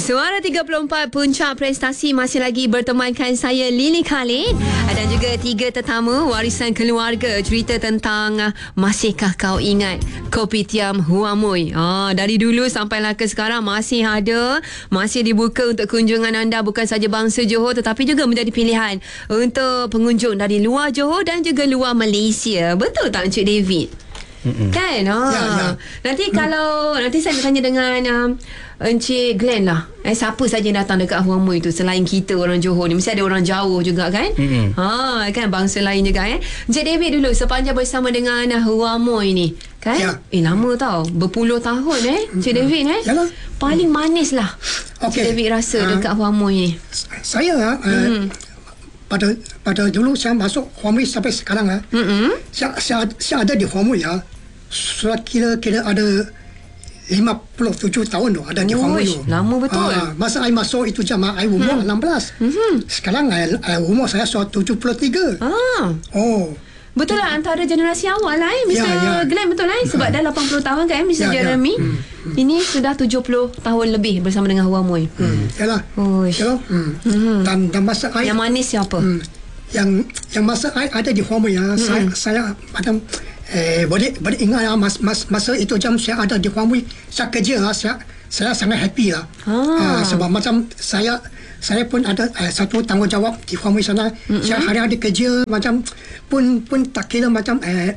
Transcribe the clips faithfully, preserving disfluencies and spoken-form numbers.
Suara tiga puluh empat Puncak Prestasi masih lagi bertemankan saya Lily Khalid dan juga tiga tetamu warisan keluarga. Cerita tentang uh, masihkah kau ingat Kopitiam Huamuy. Ah, dari dulu sampailah ke sekarang masih ada, masih dibuka untuk kunjungan anda, bukan saja bangsa Johor tetapi juga menjadi pilihan untuk pengunjung dari luar Johor dan juga luar Malaysia. Betul tak Encik David? Mm-mm. Kan? Ah. Ya, ya. Nanti kalau nanti saya nak tanya dengan um, Encik Glenn lah. Eh, siapa saja yang datang dekat Huamuy tu selain kita orang Johor ni? Mesti ada orang jauh juga kan? Mm-hmm. Ha, kan bangsa lain juga eh. Encik David dulu sepanjang bersama dengan uh, Huamuy ni. Kan? Ya. Eh, lama tau. Berpuluh tahun eh. Encik mm-hmm. David eh. Yalah. Paling manis lah. Okay. Encik David rasa uh, dekat Huamuy ni. Saya uh, mm. pada pada dulu saya masuk Huamuy sampai sekarang ah. Mm-hmm. Saya, saya saya ada di Huamuy ya. Sudah kira-kira ada lima puluh tujuh tahun tu ada di Huamuy tu. Lama betul. Ah, masa saya masuk itu jam saya umur hmm. enam belas. Mm-hmm. Sekarang saya umur saya sudah tujuh puluh tiga. Ah. Oh. Betul lah, antara generasi awal lah eh Mister Ya, ya. Glenn betul lah eh? Sebab dah lapan puluh tahun kan Mister Ya, Jeremy ya. Hmm. Ini sudah tujuh puluh tahun lebih bersama dengan Huamuy. Hmm. Yalah. Yalah. Hmm. Hmm. Dan, dan masa yang I, manis siapa? Hmm. Yang yang masa I ada di Huamuy ya, hmm. saya saya macam Eh, boleh boleh ingat ya, mas, mas, masa itu jam saya ada di Huamuy, saya kerja lah, saya, saya sangat happy lah. Ah. Uh, sebab macam saya saya pun ada eh, satu tanggungjawab di Huamuy sana. Mm-hmm. Saya hari-hari kerja macam pun pun tak kira macam eh,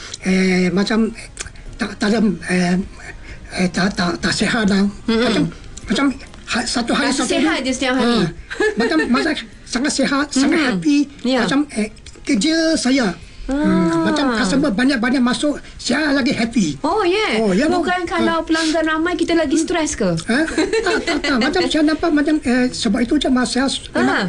eh, macam tak tak ada eh, eh, tak tak tak sihat lah. Mm-hmm. Macam macam ha, satu hari satu sihat je setiap hari. Uh, macam macam sangat sihat, mm-hmm. sangat happy. Yeah. Macam eh, kerja saya. Hmm, ah. Macam customer banyak-banyak masuk, saya lagi happy. Oh yeah, oh, ya bukan lah. Kalau pelanggan ramai kita lagi stres ke? Ha? Tak, tak, tak. Macam saya nampak macam eh, sebab itu je saya memang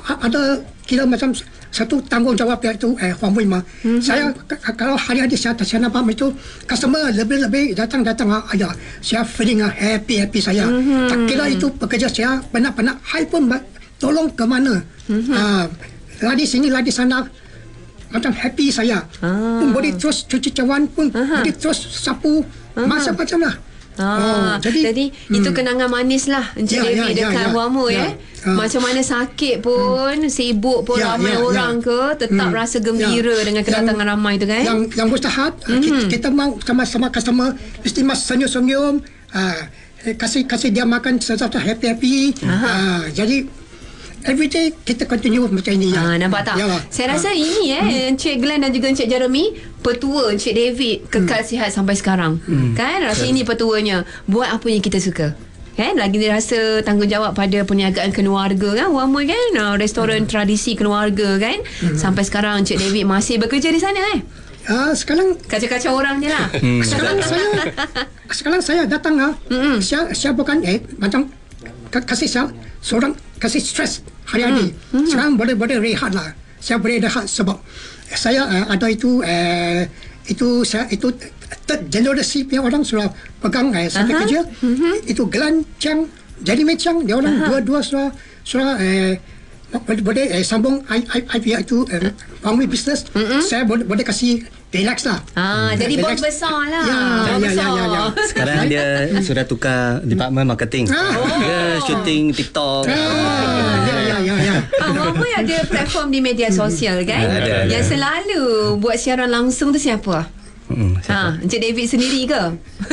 ada kira macam satu tanggungjawab iaitu eh, Huamuy mah. Mm-hmm. Saya k- kalau hari-hari saya, saya nampak itu customer lebih-lebih datang-datang ayah, saya feeling happy-happy saya. Mm-hmm. Tak kira itu pekerja saya penat-penat, saya pun tolong ke mana. Mm-hmm. Uh, lagi sini, lagi sana. Macam happy saya. Ah. Pun boleh terus cuci cawan pun. Aha. Boleh terus sapu. Aha. Macam-macam lah. Ah. Oh, jadi jadi hmm. itu kenangan manis lah Encik ya, David ya, dekat ya, Huamuy ya. eh. Ah. Macam mana sakit pun, hmm. sibuk pun ya, ramai ya, orang ya. ke, tetap hmm. rasa gembira ya. dengan kedatangan yang, ramai tu kan. Yang yang mustahak, hmm. kita, kita mau sama-sama customer mesti mas senyum-senyum. Ah, kasih kasih dia makan sesuatu happy-happy. Ah, jadi everyday kita continue macam ini ya. Ah, nampak tak? Yalah. Saya rasa ah. ini eh hmm. Encik Glenn dan juga Encik Jeremy, petua Encik David kekal hmm. sihat sampai sekarang. Hmm. Kan? Rasa okay. ini petuanya. Buat apa yang kita suka. Kan? Lagi dia rasa tanggungjawab pada perniagaan keluarga kan. Huamuy kan? Uh, restoran hmm. tradisi keluarga kan? Hmm. Sampai sekarang Encik David masih bekerja di sana eh. Ah, sekarang kacau-kacau orang je lah. Hmm. Sekarang saya sekarang saya datang ah. Hmm. Saya saya bukan eh macam kasih saya seorang kasih stres hari-hari. Hmm. Sekarang boleh-boleh rehat lah. Saya boleh rehat sebab saya uh, ada itu uh, itu saya itu third generasi punya orang sudah pegang uh, sampai uh-huh. kerja. Uh-huh. Itu Glenn Chang, Jeremy Chang, dia orang uh-huh. dua-dua sudah sudah uh, boleh, boleh uh, sambung I, I, I itu uh, family business. Uh-huh. Saya boleh boleh kasih relax lah. Ah, jadi bos besar lah. Ya, ya, besar. ya, ya, ya. Sekarang dia sudah tukar department marketing. Oh. Dia shooting TikTok. Ah, ya, ya, ya, ya. Ah, Huamuy ada platform di media sosial kan? Ada, ada. Yang selalu buat siaran langsung tu siapa? Hmm, ha, Encik David sendiri ke?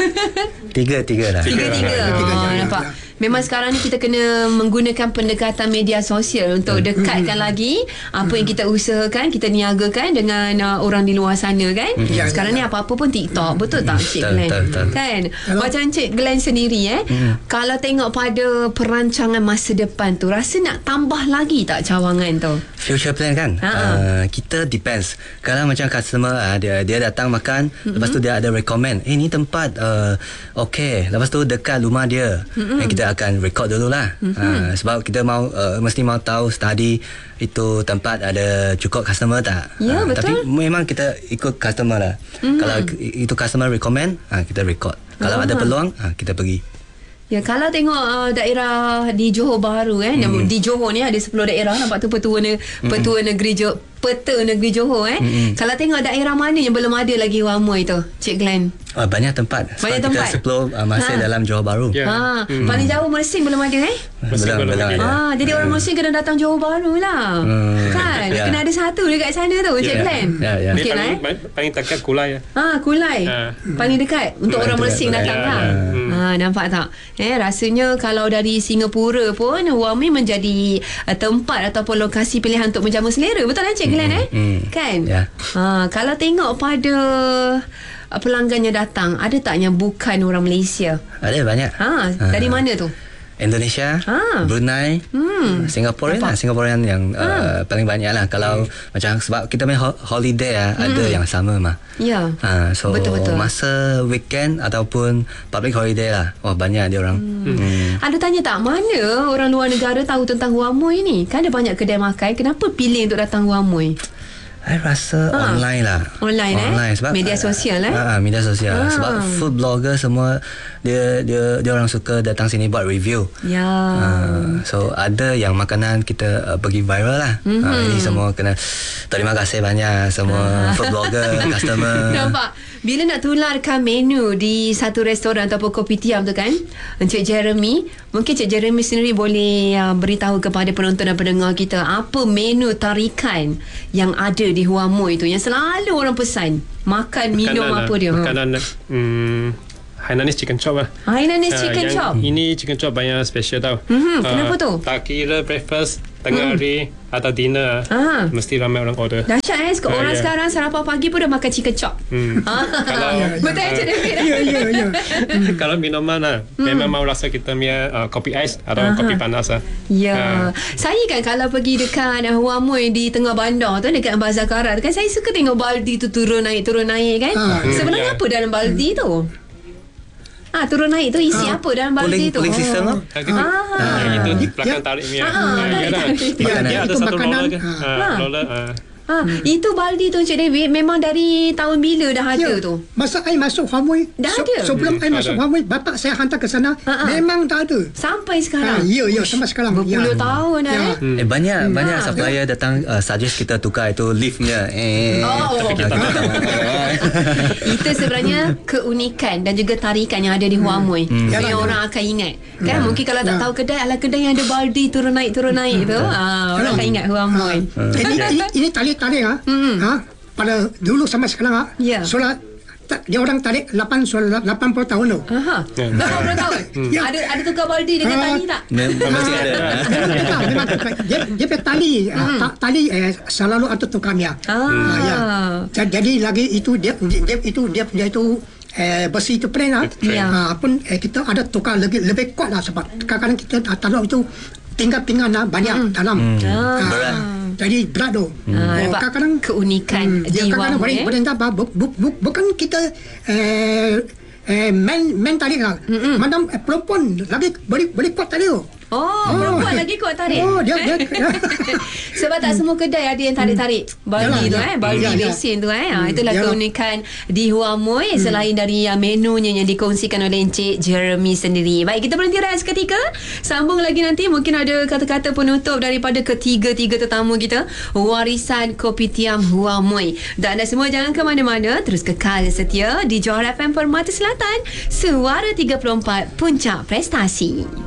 Tiga, tiga lah. Tiga, tiga. Oh, nampak. Memang sekarang ni kita kena menggunakan pendekatan media sosial untuk dekatkan lagi apa yang kita usahakan, kita niagakan dengan uh, orang di luar sana kan. Ya, sekarang ya, ya. ni apa-apa pun TikTok. Betul tak Encik Glenn? Kan? Macam Encik Glenn sendiri eh, hmm. kalau tengok pada perancangan masa depan tu, rasa nak tambah lagi tak cawangan tu? Future plan kan? Uh, kita depends. Kalau macam customer uh, dia dia datang makan, mm-hmm. lepas tu dia ada recommend, eh ni tempat uh, okey, lepas tu dekat rumah dia, mm-hmm. dan kita akan record dulu lah. Mm-hmm. uh, sebab kita mau uh, mesti mau tahu study itu tempat ada cukup customer tak. Ya, uh, betul. Tapi memang kita ikut customer lah. Mm-hmm. Kalau itu customer recommend, uh, kita record. Kalau uh-huh. ada peluang, uh, kita pergi. Ya, kalau tengok uh, daerah di Johor Bahru eh, hmm. di Johor ni ada sepuluh daerah, nampak tu petua ne, petua hmm. negeri Johor, peta negeri Johor eh. Hmm. Kalau tengok daerah mana yang belum ada lagi Wang Mui tu, Cik Glenn? Oh, banyak tempat. Banyak Sebab tempat. Kita sepuluh uh, masih ha. dalam Johor Bahru. Yeah. Ha, hmm. paling jauh Mersing belum ada eh? Mersing belum, belum belum ada. Ah, jadi orang Mersing kena datang Johor Bahru lah. Hmm. Kan? Yeah. Kena ada satu dekat sana tu, Cik Yeah. Glenn. Yeah, yeah. Ni Okey lah paling, eh. paling, paling dekat Kulai ya. Ah, Kulai. Ha. Paling dekat untuk orang Kulai, Mersing Kulai. datang Ya, lah. ya. Hmm. Ha, nampak tak? Eh, rasanya kalau dari Singapura pun Wang Mui menjadi uh, tempat ataupun lokasi pilihan untuk menjamu selera. Betul kan Cik Glenn eh? Hmm. Kan? Ya. Ha, kalau tengok pada uh, pelanggan yang datang, ada tak yang bukan orang Malaysia? Ada banyak. Ha, dari mana tu? Indonesia, Ha. Brunei, Hmm. Singaporean Nampak? lah. Singaporean yang Ha. uh, paling banyak lah. Kalau macam sebab kita main ho- holiday lah, ada yang sama mah. Ya. Ha, so Betul-betul. masa weekend ataupun public holiday lah, wah banyak dia orang. Hmm. Hmm. Ada tanya tak, mana orang luar negara tahu tentang Wang Mui ni? Kan ada banyak kedai makan, kenapa pilih untuk datang Wang Mui? I rasa Ha. online lah. Online, eh? online sebab Media sosial, eh? Ha, media sosial. Ha. Sebab food blogger semua dia dia dia orang suka datang sini buat review. Ya. Uh, so ada yang makanan kita uh, pergi viral lah. Mm-hmm. Uh, ini semua kena terima kasih banyak semua food blogger, customer. Nampak? Bila nak tularkan menu di satu restoran ataupun kopitiam tu kan, Encik Jeremy, mungkin Cik Jeremy sendiri boleh uh, beritahu kepada penonton dan pendengar kita apa menu tarikan yang ada di Wang Mui tu yang selalu orang pesan. Makan, minum Makanan, apa dia? Makanan hmm, Hainanese chicken chop lah. Hainanese Ah, chicken yang chop. Ini chicken chop banyak special tau. Mhm, Ah, kenapa tu? Tak kira breakfast, tengah hari atau dinner, Ah. mesti ramai orang order. Dahsyat eh, Ah, orang ya. sekarang sarapan pagi pun dah makan chicken chop. Hmm. Kalau- Betul eh, Cik David? Ya, ya, ya. Kalau minuman lah, memang mau rasa kita punya uh, kopi ais atau kopi panas lah. Ya. Ah. Saya kan kalau pergi dekat uh, Wang Mui di tengah bandar tu, dekat Bazar Karat tu kan, saya suka tengok baldi tu turun naik turun naik kan. Ah. Sebenarnya Ya. apa dalam baldi tu? Ah, turun naik tu isi apa dalam baldi Cooling, tu? cooling system lah. Ah, gitu. Ah. Ah, itu Ya. belakang tarik punya. Ah, Ah, tarik, ya dah. tarik. Dia- Makanan. Dia ada Itu satu makanan. roller ke? Ah. Ah, roller. ah. Ha, itu baldi tu Cik David memang dari tahun bila dah ada Ya, tu? masa saya masuk Wang Mui, Dah ada? sebelum saya Hmm, masuk ada. Wang Mui, bapak saya hantar ke sana, Ha, ha. memang tak ada. Sampai Ah, sekarang. ya, ya, sampai sekarang. Berpuluh ya. tahun dah Ya. eh. Hmm. Eh, banyak banyak Ah. supplier datang uh, suggest kita tukar itu liftnya. Eh. Oh. Tapi kita tak tahu. Itu sebenarnya keunikan dan juga tarikan yang ada di Wang Mui. Hmm. Yang Yalah, orang akan ingat. Kan mungkin kalau tak Ya. tahu kedai, ala kedai yang ada baldi turun naik turun naik tu, ah, orang akan ingat Wang Mui. Ini ini ini tali-tali ah. Ha, pada dulu sampai sekarang ah. Ya. Solat ta- dia orang tarik lapan lapan puluh tahun tu. Aha. lapan puluh tahun. Ya. Ada ada tukar baldi dengan Ah. tali tak? Mem- Mesti ada. Memang tukar, memang tukar. Dia dia punya tali ah, ta- tali eh, selalu ada tukarnya. Ah. Ah, ya. Ja- Jadi lagi itu dia dia itu dia dia itu eh, besi itu plain ah. Ya. Ah, pun eh, kita ada tukar lebih lebih kuat lah sebab kadang-kadang kita ah, taruh itu tinggal pinggan lah banyak dalam. Ah. Berat. Jadi berat tu. Ah, Oh, nampak kadang-kadang keunikan Hmm, di dia kadang-kadang Wang boleh Mui, eh? boleh tak apa, bu, bu, bu, bukan kita eh, eh, main main tarik lah. Madam eh, perempuan lagi boleh boleh kuat tarik tu. Oh, perempuan lagi kuat tarik. Oh, dia dia. Sebab tak semua kedai ada yang tarik-tarik baldi Yalah, tu ya. eh, baldi Ya, ya. besin tu eh. Ha, itulah Yalah. keunikan di Wang Mui selain dari uh, menunya yang dikongsikan oleh Encik Jeremy sendiri. Baik, kita berhenti rehat seketika. Sambung lagi nanti, mungkin ada kata-kata penutup daripada ketiga-tiga tetamu kita, warisan Kopitiam Wang Mui. Dan anda semua jangan ke mana-mana, terus kekal setia di Johor F M Permata Selatan, Suara tiga puluh empat Puncak Prestasi.